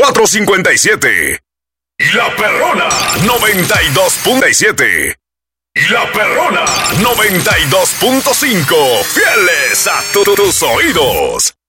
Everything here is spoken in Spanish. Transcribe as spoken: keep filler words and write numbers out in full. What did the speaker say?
cuatro cinco siete. Y La Perrona noventa y dos punto siete. Y La Perrona noventa y dos punto cinco. Fieles a tu- tus oídos.